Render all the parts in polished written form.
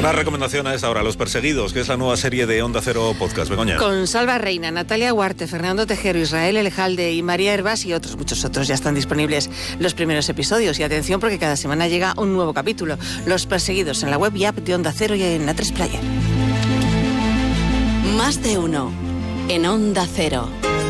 Una recomendación a esta hora, Los Perseguidos, que es la nueva serie de Onda Cero Podcast. Begoña. Con Salva Reina, Natalia Huarte, Fernando Tejero, Israel Elejalde y María Hervás y muchos otros. Ya están disponibles los primeros episodios. Y atención, porque cada semana llega un nuevo capítulo. Los Perseguidos, en la web y app de Onda Cero y en la 3 Player. Más de uno en Onda Cero.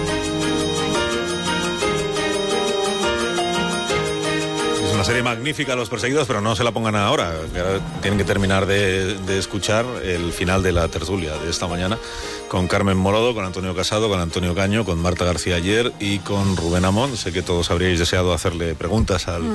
Una serie magnífica, Los Perseguidos, pero no se la pongan ahora. Tienen que terminar de escuchar el final de la tertulia de esta mañana con Carmen Morodo, con Antonio Casado, con Antonio Caño, con Marta García Ayer y con Rubén Amón. Sé que todos habríais deseado hacerle preguntas al...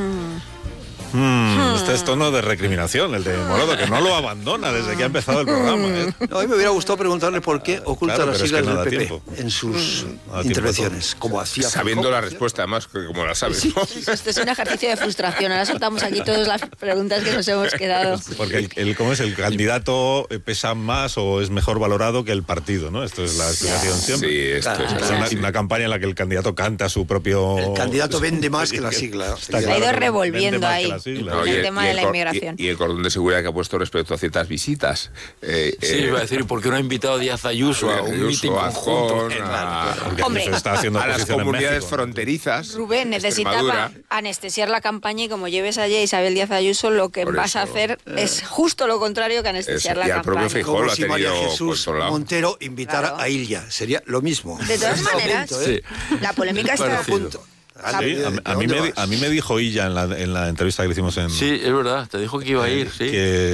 Este es tono de recriminación, el de Morodo, que no lo abandona desde que ha empezado el programa. No, a mí me hubiera gustado preguntarle por qué oculta las siglas del PP tiempo en sus intervenciones, como hacía sabiendo Feijóo. La respuesta, además, como la sabes, Sí, ¿no? esto es un ejercicio de frustración. Ahora soltamos aquí todas las preguntas que nos hemos quedado. Porque ¿cómo es? El candidato pesa más o es mejor valorado que el partido, ¿no? Esto es la explicación siempre. Sí, esto Claro. es Una campaña en la que el candidato canta su propio... El candidato vende más que la sigla. Está Se ha claro ido que revolviendo vende más ahí. que la sigla. No, el tema de la inmigración. Y el cordón de seguridad que ha puesto respecto a ciertas visitas. Sí, iba a decir, ¿por qué no ha invitado a Díaz Ayuso a un mitin conjunto? Porque Hombre, se está haciendo a las oposición en comunidades México. fronterizas. Rubén, necesitaba Extremadura. anestesiar la campaña y como lleves allí a Isabel Díaz Ayuso, lo que Por vas a eso. hacer es justo lo contrario que anestesiar Eso, la y al propio campaña. Feijóo Como lo ha si María tenido Jesús controlado. Montero invitara Claro. a Illa. Sería lo mismo. De todas En este maneras, momento, ¿eh? la polémica está a Parecido. punto. Sí, a mí me dijo ella en la entrevista que le hicimos en... Sí, es verdad, te dijo que iba a ir, sí.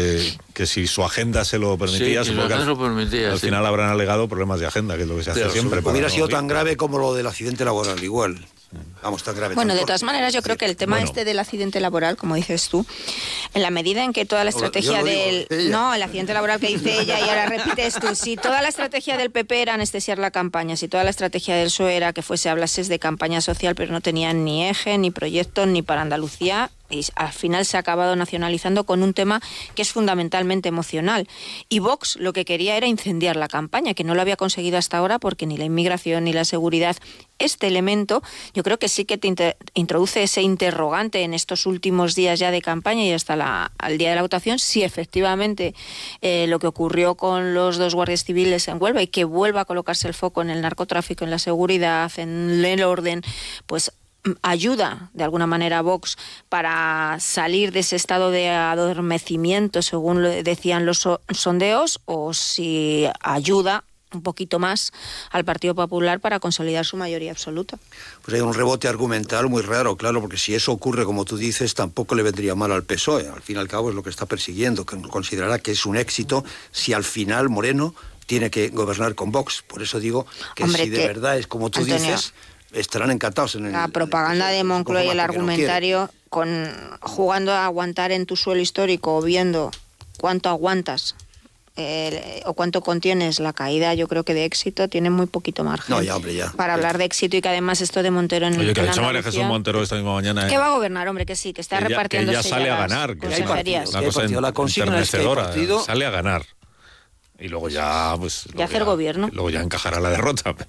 que si su agenda se lo permitía, Sí, supongo que se lo permitía, al sí. final habrán alegado problemas de agenda, que es lo que se hace Claro, siempre. para Hubiera no sido ir. tan grave como lo del accidente laboral, igual. Vamos, tan grave. Bueno, de tampoco. todas maneras, yo creo que el tema Bueno. del accidente laboral, como dices tú, en la medida en que toda la estrategia yo lo digo, del... ella. No, el accidente laboral que dice ella y ahora repites tú. Si toda la estrategia del PP era anestesiar la campaña, si toda la estrategia del PSOE era que hablases de campaña social, pero no tenían ni eje, ni proyecto, ni para Andalucía, y al final se ha acabado nacionalizando con un tema que es fundamentalmente emocional. Y Vox lo que quería era incendiar la campaña, que no lo había conseguido hasta ahora porque ni la inmigración ni la seguridad. Este elemento yo creo que sí que te introduce ese interrogante en estos últimos días ya de campaña y hasta al día de la votación, si efectivamente lo que ocurrió con los 2 guardias civiles en Huelva y que vuelva a colocarse el foco en el narcotráfico, en la seguridad, en el orden, pues ayuda de alguna manera a Vox para salir de ese estado de adormecimiento, según lo decían los sondeos, o si ayuda un poquito más al Partido Popular para consolidar su mayoría absoluta. Pues hay un rebote argumental muy raro, claro, porque si eso ocurre, como tú dices, tampoco le vendría mal al PSOE. Al fin y al cabo es lo que está persiguiendo, que considerará que es un éxito si al final Moreno tiene que gobernar con Vox. Por eso digo que Hombre, si de que, verdad es como tú Antonio, dices, estarán encantados en el... la propaganda de Moncloa y el argumentario jugando a aguantar en tu suelo histórico o viendo cuánto aguantas o cuánto contienes la caída, yo creo que de éxito tiene muy poquito margen. No, ya, hombre, ya. Para hablar de éxito y que además esto de Montero en Oye, que en ha dicho María Andalucía, Jesús Montero esta misma mañana. que va a gobernar, hombre, que sí, que está repartiendo que ella sale a ganar. Que consejerías. una Hay cosa partido. La consigna es que hay enternecedora, partido. sale a ganar. Y luego ya, pues... Y hacer gobierno. Luego ya encajará la derrota, pero...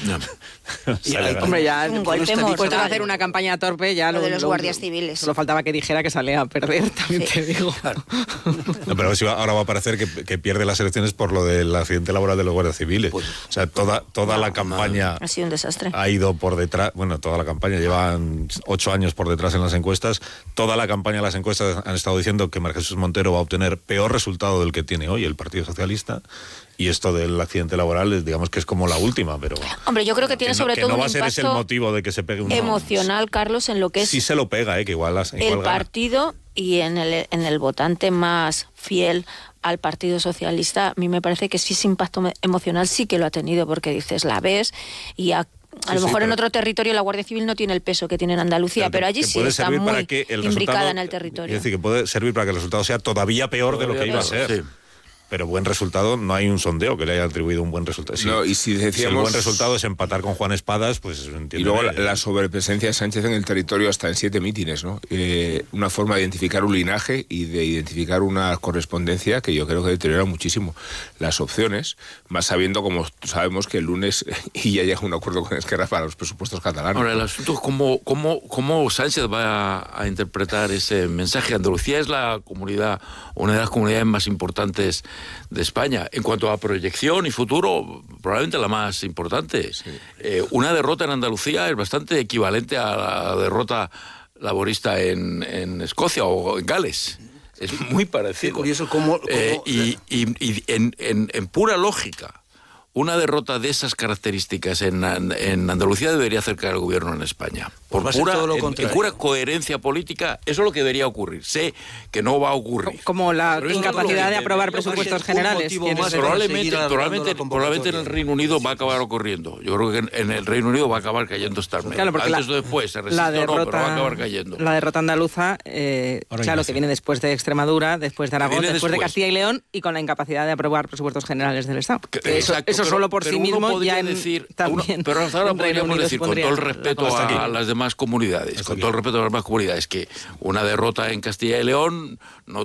Y Sale a hay- ganar. Hombre, ya Un golpe después de mortal. hacer una campaña torpe, ya Lo de los guardias civiles. Solo faltaba que dijera que sale a perder, también te digo. No, pero ahora va a parecer que pierde las elecciones por lo del accidente laboral de los guardias civiles. Pues, o sea, toda la campaña Ha sido un desastre. ha ido por detrás. Bueno, toda la campaña, llevan 8 años por detrás en las encuestas. Toda la campaña de las encuestas han estado diciendo que María Jesús Montero va a obtener peor resultado del que tiene hoy el Partido Socialista. Y esto del accidente laboral, digamos que es como la última, pero... Hombre, yo creo que tiene sobre todo no un va a ser ese el impacto motivo de que se pegue un... emocional, Carlos, en lo que es Sí se lo pega, que igual el gana. partido y en el votante más fiel al Partido Socialista. A mí me parece que sí, ese impacto emocional sí que lo ha tenido, porque dices, la ves y a lo mejor en otro territorio la Guardia Civil no tiene el peso que tiene en Andalucía, pero allí que sí puede está servir para muy que el imbricada resultado- en el territorio. Es decir, que puede servir para que el resultado sea todavía peor de lo que iba a ser. Sí. pero buen resultado, no hay un sondeo que le haya atribuido un buen resultado. No, y si decíamos... el buen resultado es empatar con Juan Espadas, pues entiendo. Y luego la sobrepresencia de Sánchez en el territorio hasta en 7 mítines, ¿no? Una forma de identificar un linaje y de identificar una correspondencia que yo creo que deteriora muchísimo las opciones, más sabiendo, como sabemos, que el lunes y ya llega un acuerdo con Esquerra para los presupuestos catalanes. Ahora, el asunto es cómo Sánchez va a interpretar ese mensaje. Andalucía es una de las comunidades más importantes de España. En cuanto a proyección y futuro, probablemente la más importante. Sí. Una derrota en Andalucía es bastante equivalente a la derrota laborista en Escocia o en Gales. Es muy parecido. Qué curioso cómo... Y en pura lógica, una derrota de esas características en Andalucía debería acercar al gobierno en España. Por pura coherencia política, eso es lo que debería ocurrir. Sé que no va a ocurrir. Como la incapacidad de aprobar presupuestos generales. Probablemente en el Reino Unido va a acabar ocurriendo. Yo creo que en el Reino Unido va a acabar cayendo Starmer. Claro, porque antes o después, se resiste pero va a acabar cayendo. La derrota andaluza, claro, que viene después de Extremadura, después de Aragón, después de Castilla y León, y con la incapacidad de aprobar presupuestos generales del Estado. Eso solo por sí mismo ya también. Pero hasta ahora podríamos decir, con todo el respeto a las demás comunidades, que una derrota en Castilla y León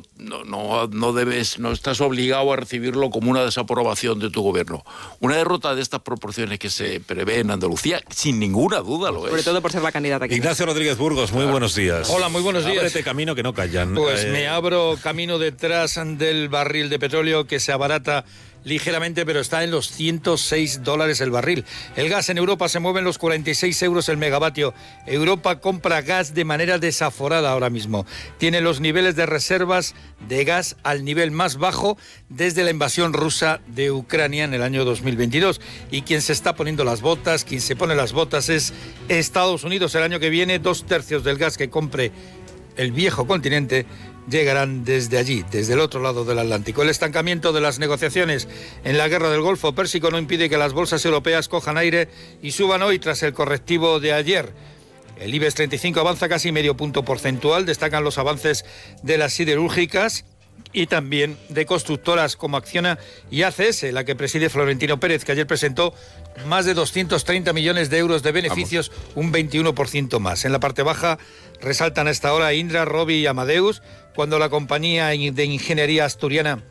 no estás obligado a recibirlo como una desaprobación de tu gobierno. Una derrota de estas proporciones que se prevé en Andalucía, sin ninguna duda lo es. Sobre todo por ser la candidata que Ignacio Rodríguez Burgos, muy buenos días. Hola, muy buenos días. Ábrete camino que no callan. Pues me abro camino detrás del barril de petróleo que se abarata ligeramente, pero está en los $106 el barril. El gas en Europa se mueve en los 46 euros el megavatio. Europa compra gas de manera desaforada ahora mismo. Tiene los niveles de reservas de gas al nivel más bajo desde la invasión rusa de Ucrania en el año 2022. Y quien se está poniendo las botas, quien se pone las botas es Estados Unidos. El año que viene, 2/3 del gas que compre el viejo continente llegarán desde allí, desde el otro lado del Atlántico. El estancamiento de las negociaciones en la guerra del Golfo Pérsico no impide que las bolsas europeas cojan aire y suban hoy tras el correctivo de ayer. El IBEX 35 avanza casi medio punto porcentual, destacan los avances de las siderúrgicas y también de constructoras como Acciona y ACS, la que preside Florentino Pérez, que ayer presentó más de 230 millones de euros de beneficios, un 21% más. En la parte baja resaltan a esta hora Indra, Robi y Amadeus, cuando la compañía de ingeniería asturiana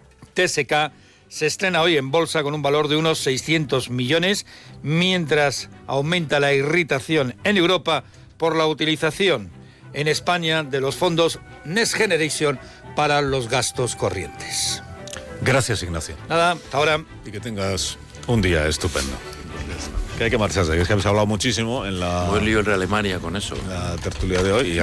TSK se estrena hoy en bolsa con un valor de unos 600 millones, mientras aumenta la irritación en Europa por la utilización en España de los fondos Next Generation para los gastos corrientes. Gracias, Ignacio. Nada, hasta ahora. Y que tengas un día estupendo. Que hay que marcharse, es que hemos hablado muchísimo en la... Buen lío en Alemania con eso. La tertulia de hoy. Y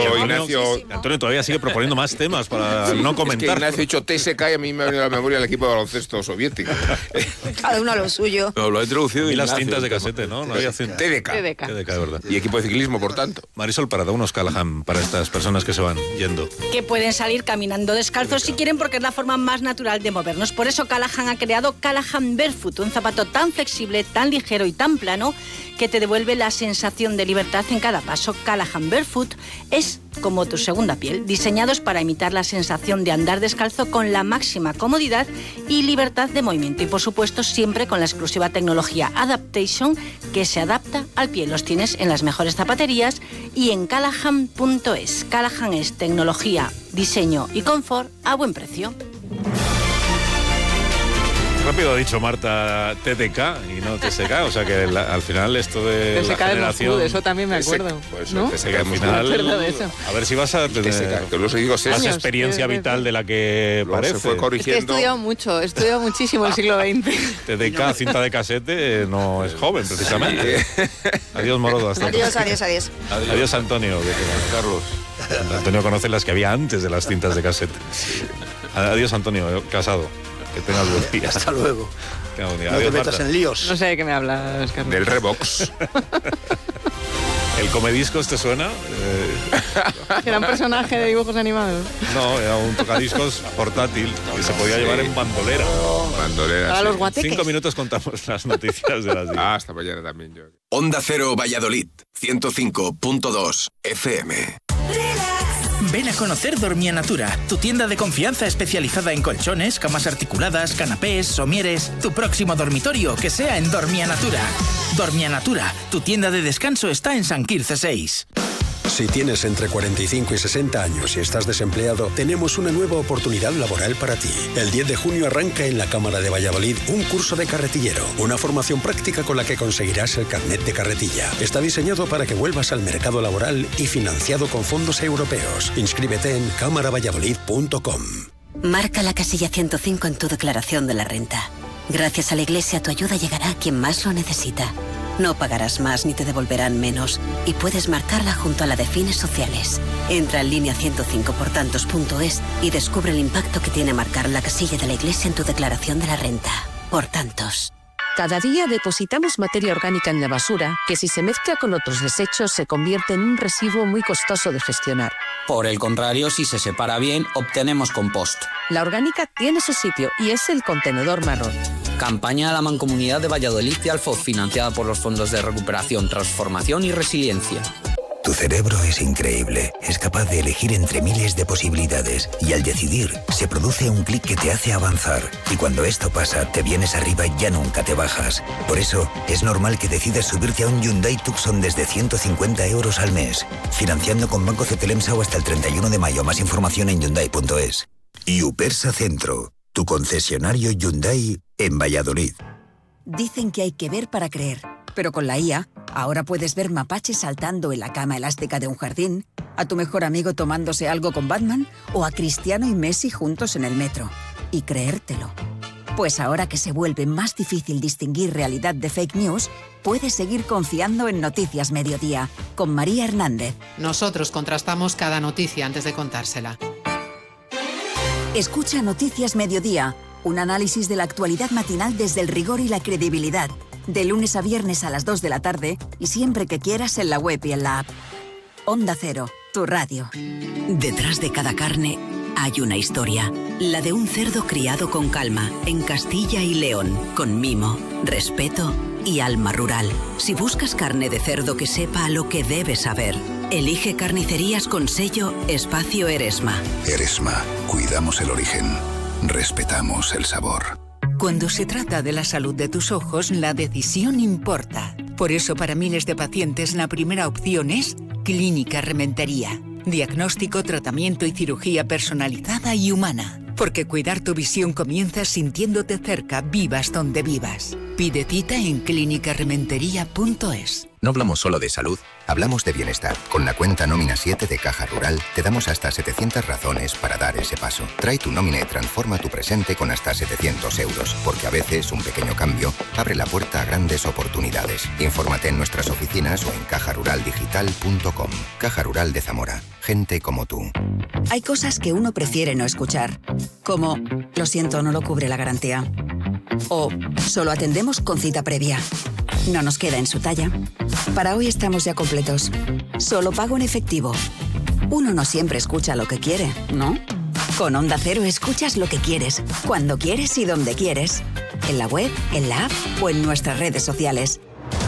Antonio todavía sigue proponiendo más temas para no comentar. Es que Ignacio ha dicho TSK y a mí me ha venido a la memoria el equipo de baloncesto soviético. Cada uno a lo suyo. No, lo ha introducido y las cintas de casete, ¿no? No había cintas. TDK, verdad. Y equipo de ciclismo, por tanto. Marisol Parada, unos Callahan para estas personas que se van yendo. Que pueden salir caminando descalzos si quieren, porque es la forma más natural de movernos. Por eso Callahan ha creado Callahan Barefoot, un zapato tan flexible, tan ligero y tan plano que te devuelve la sensación de libertad en cada paso. Callahan Barefoot es como tu segunda piel, diseñados para imitar la sensación de andar descalzo con la máxima comodidad y libertad de movimiento. Y por supuesto siempre con la exclusiva tecnología Adaptation, que se adapta al pie. Los tienes en las mejores zapaterías y en Callahan.es. Callahan es tecnología, diseño y confort a buen precio. Rápido ha dicho Marta TDK y no TSK, o sea que al final esto de TSK la de generación... Moscú, de eso también me acuerdo. Pues ¿no? TSK al final, de eso. a ver si vas a tener más experiencia vital de la que parece. Se fue corrigiendo. Es que he estudiado mucho, he estudiado muchísimo el siglo XX. TDK, cinta de casete, no es joven precisamente. Adiós, Morodo. Hasta Adiós. Adiós, Antonio. Carlos. Antonio conoce las que había antes de las cintas de casete. Adiós, Antonio Casado. Que tengas buen día. Hasta luego. No te metas en líos. No sé de qué me hablas, Carlos. Del Revox. ¿El Comediscos te suena? ¿Era un personaje de dibujos animados? No, era un tocadiscos portátil que se podía llevar en bandolera. Bandolera. Para los guateques. 5 minutos contamos las noticias de las 10. Hasta mañana también yo. Onda Cero Valladolid, 105.2 FM. Ven a conocer Dormianatura, tu tienda de confianza especializada en colchones, camas articuladas, canapés, somieres. Tu próximo dormitorio que sea en Dormianatura. Dormianatura, tu tienda de descanso está en San Quirze 6. Si tienes entre 45 y 60 años y estás desempleado, tenemos una nueva oportunidad laboral para ti. El 10 de junio arranca en la Cámara de Valladolid un curso de carretillero, una formación práctica con la que conseguirás el carnet de carretilla. Está diseñado para que vuelvas al mercado laboral y financiado con fondos europeos. Inscríbete en cámaravalladolid.com. Marca la casilla 105 en tu declaración de la renta. Gracias a la Iglesia, tu ayuda llegará a quien más lo necesita. No pagarás más ni te devolverán menos y puedes marcarla junto a la de fines sociales. Entra en línea 105portantos.es y descubre el impacto que tiene marcar la casilla de la Iglesia en tu declaración de la renta. Por tantos. Cada día depositamos materia orgánica en la basura que si se mezcla con otros desechos se convierte en un residuo muy costoso de gestionar. Por el contrario, si se separa bien, obtenemos compost. La orgánica tiene su sitio y es el contenedor marrón. Campaña de la Mancomunidad de Valladolid y Alfoz, financiada por los Fondos de Recuperación, Transformación y Resiliencia. Tu cerebro es increíble, es capaz de elegir entre miles de posibilidades y al decidir se produce un clic que te hace avanzar y cuando esto pasa te vienes arriba y ya nunca te bajas. Por eso es normal que decidas subirte a un Hyundai Tucson desde 150 euros al mes, financiando con Banco Cetelemsa hasta el 31 de mayo. Más información en Hyundai.es. Upersa Centro, tu concesionario Hyundai en Valladolid. Dicen que hay que ver para creer, pero con la IA, ahora puedes ver mapaches saltando en la cama elástica de un jardín, a tu mejor amigo tomándose algo con Batman o a Cristiano y Messi juntos en el metro. Y creértelo. Pues ahora que se vuelve más difícil distinguir realidad de fake news, puedes seguir confiando en Noticias Mediodía, con María Hernández. Nosotros contrastamos cada noticia antes de contársela. Escucha Noticias Mediodía, un análisis de la actualidad matinal desde el rigor y la credibilidad. De lunes a viernes a las 2 de la tarde y siempre que quieras en la web y en la app. Onda Cero, tu radio. Detrás de cada carne hay una historia. La de un cerdo criado con calma, en Castilla y León, con mimo, respeto y alma rural. Si buscas carne de cerdo que sepa a lo que debes saber, elige Carnicerías con sello Espacio Eresma. Eresma, cuidamos el origen, respetamos el sabor. Cuando se trata de la salud de tus ojos, la decisión importa. Por eso, para miles de pacientes, la primera opción es Clínica Rementería. Diagnóstico, tratamiento y cirugía personalizada y humana. Porque cuidar tu visión comienza sintiéndote cerca, vivas donde vivas. Pide cita en clínicarementería.es. No hablamos solo de salud, hablamos de bienestar. Con la cuenta Nómina 7 de Caja Rural te damos hasta 700 razones para dar ese paso. Trae tu nómina y transforma tu presente con hasta 700 euros, porque a veces un pequeño cambio abre la puerta a grandes oportunidades. Infórmate en nuestras oficinas o en cajaruraldigital.com. Caja Rural de Zamora. Gente como tú. Hay cosas que uno prefiere no escuchar, como lo siento, no lo cubre la garantía. O solo atendemos con cita previa. No nos queda en su talla. Para hoy estamos ya completos. Solo pago en efectivo. Uno no siempre escucha lo que quiere, ¿no? Con Onda Cero escuchas lo que quieres, cuando quieres y donde quieres. En la web, en la app o en nuestras redes sociales.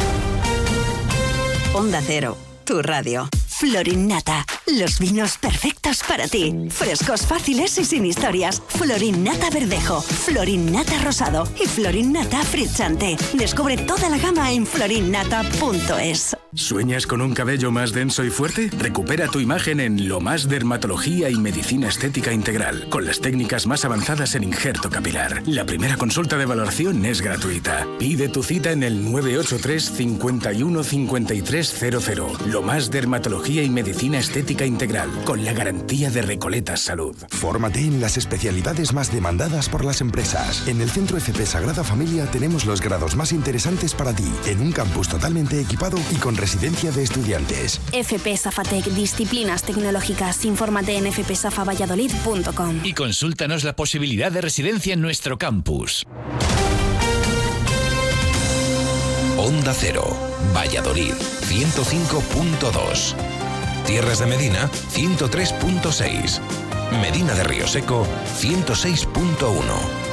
Onda Cero, tu radio. Florinnata, los vinos perfectos para ti. Frescos, fáciles y sin historias. Florinnata Verdejo, Florinnata Rosado y Florinnata Frizzante. Descubre toda la gama en florinnata.es. ¿Sueñas con un cabello más denso y fuerte? Recupera tu imagen en Lo Más Dermatología y Medicina Estética Integral, con las técnicas más avanzadas en injerto capilar. La primera consulta de valoración es gratuita. Pide tu cita en el 983 51 5300. Lo Más Dermatología y Medicina Estética Integral, con la garantía de Recoletas Salud. Fórmate en las especialidades más demandadas por las empresas. En el Centro FP Sagrada Familia tenemos los grados más interesantes para ti, en un campus totalmente equipado y con residencia de estudiantes. FP Safatec, disciplinas tecnológicas. Infórmate en fpsafavalladolid.com. Y consúltanos la posibilidad de residencia en nuestro campus. Onda Cero, Valladolid, 105.2. Tierras de Medina, 103.6. Medina de Río Seco, 106.1.